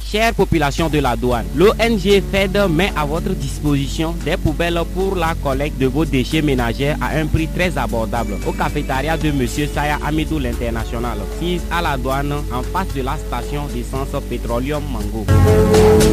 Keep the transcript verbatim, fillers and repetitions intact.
Chère population de la douane, l'O N G F E D met à votre disposition des poubelles pour la collecte de vos déchets ménagers à un prix très abordable au cafétéria de Monsieur Saya Amidou l'International, sise à la douane en face de la station d'essence Petroleum Mango.